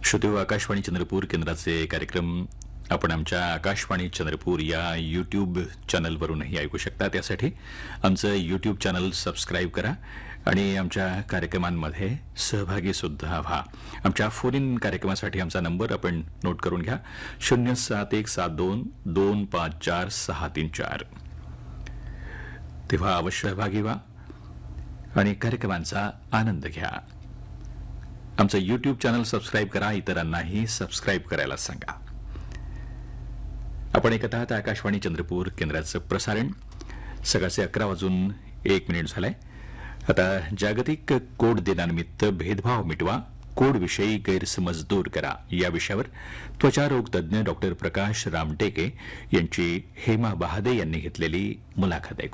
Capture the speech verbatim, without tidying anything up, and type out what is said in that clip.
श्रोतेहो, आकाशवाणी चंद्रपूर केंद्राचे कार्यक्रम आपण आमच्या आकाशवाणी चंद्रपूर या यूट्यूब चॅनलवरूनही ऐकू शकता. त्यासाठी आमचं यूट्यूब चॅनल सबस्क्राईब करा आणि आमच्या कार्यक्रमांमध्ये सहभागी सुद्धा व्हा. आमच्या फोन इन कार्यक्रमासाठी आमचा नंबर आपण नोट करून घ्या. शून्य सात एक सात दोन दोन पाच चार सहा तीन चार. तेव्हा अवश्य सहभागी व्हा आणि कार्यक्रमांचा आनंद घ्या. आमचं यूट्यूब चॅनल सबस्क्राईब करा, इतरांनाही सबस्क्राईब करायला सांगा. आपण ऐकत आहात आकाशवाणी चंद्रपूर केंद्राचं प्रसारण. सकाळचे अकरा वाजून एक मिनिट झालाय. आता जागतिक कोड दिनानिमित्त भेदभाव मिटवा, कोडविषयी गैरसमज दूर करा या विषयावर त्वचारोग तज्ज्ञ डॉक्टर प्रकाश रामटेके यांची हेमा बहादे यांनी घेतलेली मुलाखत ऐकू.